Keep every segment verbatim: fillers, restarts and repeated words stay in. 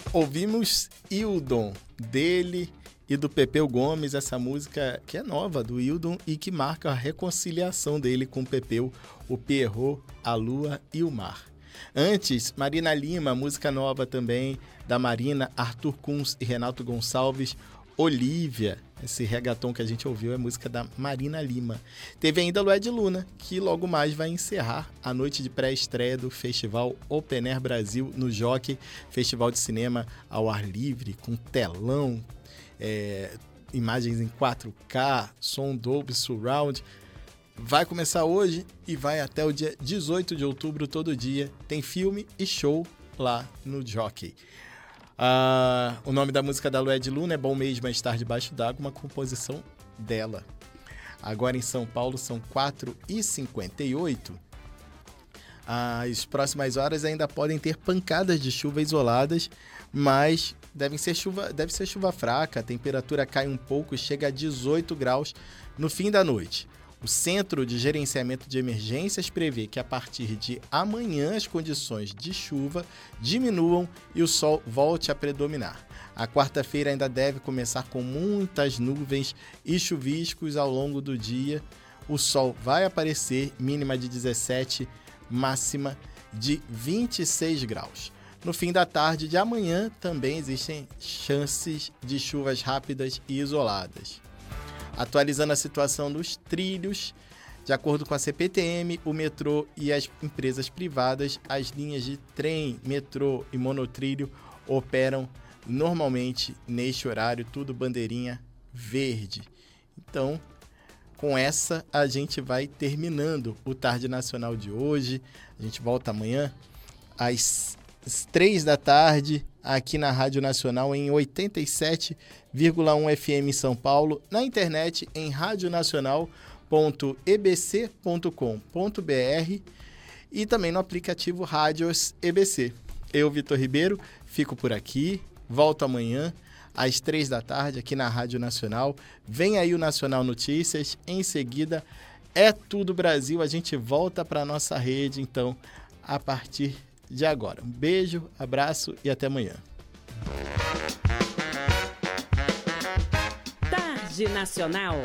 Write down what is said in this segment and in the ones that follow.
Ouvimos Hildon, dele e do Pepeu Gomes, essa música que é nova do Hildon e que marca a reconciliação dele com o Pepeu, o Pierrot, a Lua e o Mar. Antes, Marina Lima, música nova também da Marina, Arthur Kunz e Renato Gonçalves, Olivia. Esse reggaeton que a gente ouviu é música da Marina Lima. Teve ainda Lued Luna, que logo mais vai encerrar a noite de pré-estreia do Festival Open Air Brasil no Jockey, Festival de Cinema ao ar livre, com telão, é, imagens em quatro K, som Dolby Surround. Vai começar hoje e vai até o dia dezoito de outubro, todo dia. Tem filme e show lá no Jockey. Uh, o nome da música da Lued Luna é Bom Mesmo Estar Debaixo d'Água, uma composição dela. Agora em São Paulo são quatro e cinquenta e oito. As próximas horas ainda podem ter pancadas de chuva isoladas, mas devem ser chuva, deve ser chuva fraca. A temperatura cai um pouco e chega a dezoito graus no fim da noite. O Centro de Gerenciamento de Emergências prevê que a partir de amanhã as condições de chuva diminuam e o sol volte a predominar. A quarta-feira ainda deve começar com muitas nuvens e chuviscos ao longo do dia. O sol vai aparecer, mínima de dezessete, máxima de vinte e seis graus. No fim da tarde de amanhã também existem chances de chuvas rápidas e isoladas. Atualizando a situação dos trilhos, de acordo com a C P T M, o metrô e as empresas privadas, as linhas de trem, metrô e monotrilho operam normalmente neste horário, tudo bandeirinha verde. Então, com essa, a gente vai terminando o Tarde Nacional de hoje. A gente volta amanhã às três da tarde, aqui na Rádio Nacional em oitenta e sete vírgula um F M em São Paulo, na internet em radionacional ponto e b c ponto com ponto b r e também no aplicativo Rádios E B C. Eu, Vitor Ribeiro, fico por aqui, volto amanhã às três da tarde aqui na Rádio Nacional. Vem aí o Nacional Notícias, em seguida é Tudo Brasil, a gente volta para a nossa rede, então, a partir de agora. Um beijo, abraço e até amanhã. Tarde Nacional.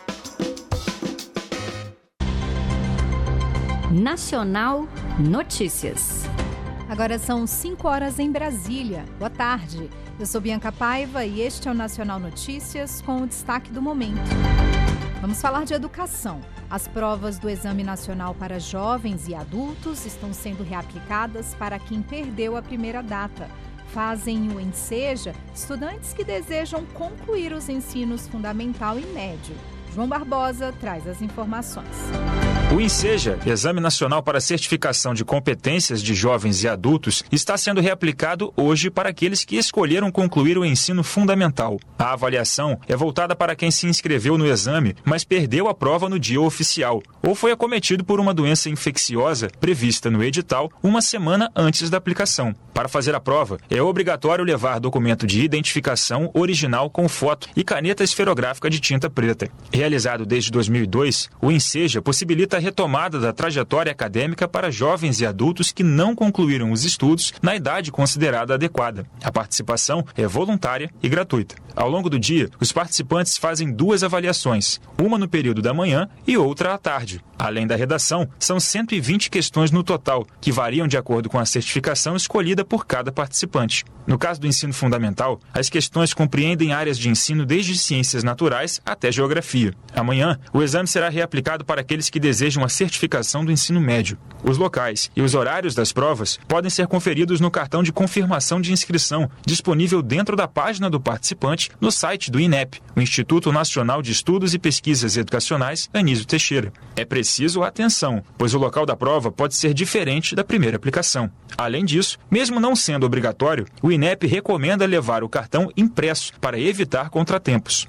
Nacional Notícias. Agora são cinco horas em Brasília. Boa tarde. Eu sou Bianca Paiva e este é o Nacional Notícias com o destaque do momento. Vamos falar de educação. As provas do Exame Nacional para Jovens e Adultos estão sendo reaplicadas para quem perdeu a primeira data. Fazem o Enseja estudantes que desejam concluir os ensinos fundamental e médio. João Barbosa traz as informações. O Enseja, Exame Nacional para Certificação de Competências de Jovens e Adultos, está sendo reaplicado hoje para aqueles que escolheram concluir o ensino fundamental. A avaliação é voltada para quem se inscreveu no exame, mas perdeu a prova no dia oficial, ou foi acometido por uma doença infecciosa prevista no edital uma semana antes da aplicação. Para fazer a prova, é obrigatório levar documento de identificação original com foto e caneta esferográfica de tinta preta. Realizado desde dois mil e dois, o Enseja possibilita a retomada da trajetória acadêmica para jovens e adultos que não concluíram os estudos na idade considerada adequada. A participação é voluntária e gratuita. Ao longo do dia, os participantes fazem duas avaliações, uma no período da manhã e outra à tarde. Além da redação, são cento e vinte questões no total, que variam de acordo com a certificação escolhida por cada participante. No caso do ensino fundamental, as questões compreendem áreas de ensino desde ciências naturais até geografia. Amanhã, o exame será reaplicado para aqueles que desejam a certificação do ensino médio. Os locais e os horários das provas podem ser conferidos no cartão de confirmação de inscrição, disponível dentro da página do participante no site do INEP, o Instituto Nacional de Estudos e Pesquisas Educacionais Anísio Teixeira. É preciso atenção, pois o local da prova pode ser diferente da primeira aplicação. Além disso, mesmo não sendo obrigatório, o INEP recomenda levar o cartão impresso para evitar contratempos.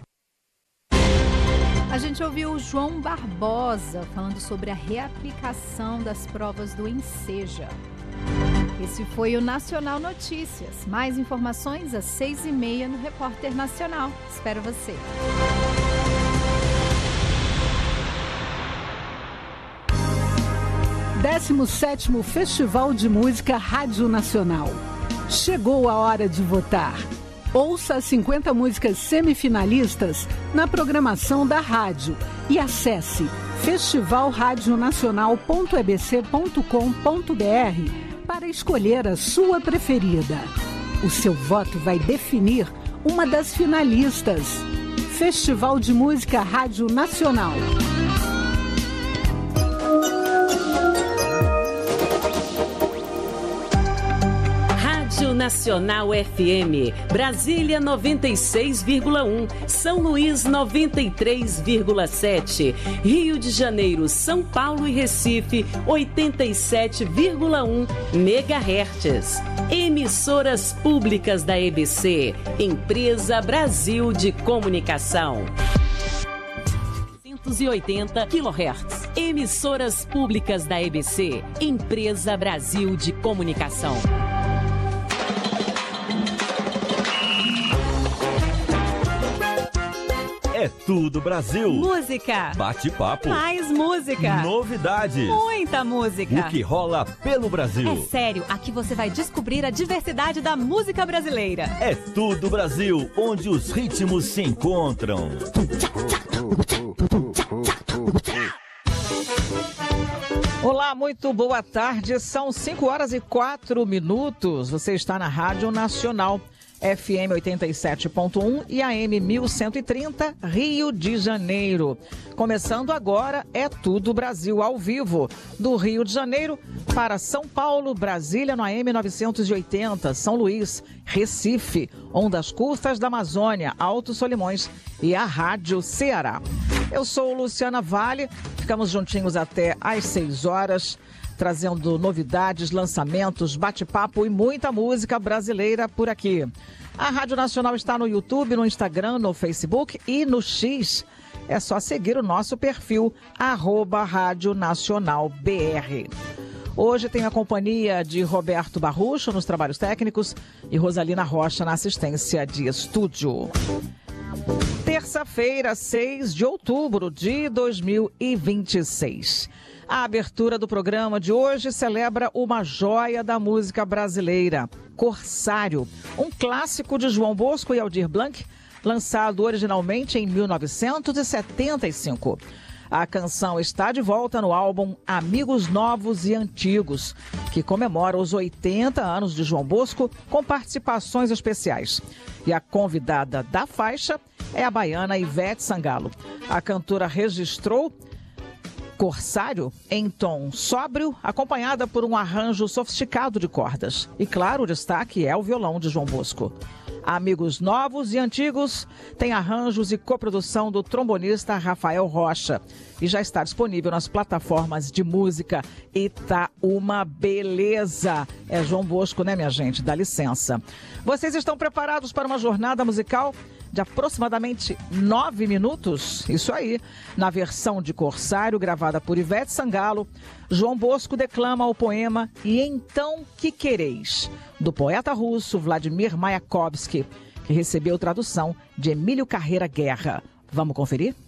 A gente ouviu o João Barbosa falando sobre a reaplicação das provas do Enseja. Esse foi o Nacional Notícias. Mais informações às seis e meia no Repórter Nacional. Espero você. décimo sétimo Festival de Música Rádio Nacional. Chegou a hora de votar. Ouça as cinquenta músicas semifinalistas na programação da rádio e acesse festival radio nacional ponto e b c ponto com ponto b r para escolher a sua preferida. O seu voto vai definir uma das finalistas. Festival de Música Rádio Nacional. Rádio Nacional F M, Brasília noventa e seis vírgula um, São Luís noventa e três vírgula sete, Rio de Janeiro, São Paulo e Recife oitenta e sete vírgula um megahertz. Emissoras públicas da E B C, Empresa Brasil de Comunicação. duzentos e oitenta quilohertz. Emissoras públicas da E B C, Empresa Brasil de Comunicação. É tudo Brasil. Música. Bate-papo. Mais música. Novidades. Muita música. O que rola pelo Brasil. É sério, aqui você vai descobrir a diversidade da música brasileira. É tudo Brasil, onde os ritmos se encontram. Olá, muito boa tarde. São cinco horas e quatro minutos. Você está na Rádio Nacional F M oitenta e sete ponto um e A M mil cento e trinta, Rio de Janeiro. Começando agora, É Tudo Brasil ao vivo, do Rio de Janeiro para São Paulo, Brasília no A M novecentos e oitenta, São Luís, Recife, Ondas Curtas da Amazônia, Alto Solimões e a Rádio Ceará. Eu sou Luciana Vale, ficamos juntinhos até às seis horas, trazendo novidades, lançamentos, bate-papo e muita música brasileira por aqui. A Rádio Nacional está no YouTube, no Instagram, no Facebook e no X. É só seguir o nosso perfil, arroba Rádio Nacional B R. Hoje tem a companhia de Roberto Barrucho nos trabalhos técnicos e Rosalina Rocha na assistência de estúdio. Terça-feira, seis de outubro de dois mil e vinte e seis. A abertura do programa de hoje celebra uma joia da música brasileira, Corsário, um clássico de João Bosco e Aldir Blanc, lançado originalmente em mil novecentos e setenta e cinco. A canção está de volta no álbum Amigos Novos e Antigos, que comemora os oitenta anos de João Bosco, com participações especiais. E a convidada da faixa é a baiana Ivete Sangalo. A cantora registrou Corsário em tom sóbrio, acompanhada por um arranjo sofisticado de cordas. E claro, o destaque é o violão de João Bosco. Amigos Novos e Antigos tem arranjos e coprodução do trombonista Rafael Rocha e já está disponível nas plataformas de música e tá uma beleza. É João Bosco, né, minha gente? Dá licença. Vocês estão preparados para uma jornada musical de aproximadamente nove minutos? Isso aí. Na versão de Corsário, gravada por Ivete Sangalo, João Bosco declama o poema E Então Que Quereis, do poeta russo Vladimir Mayakovsky, que recebeu tradução de Emílio Carreira Guerra. Vamos conferir?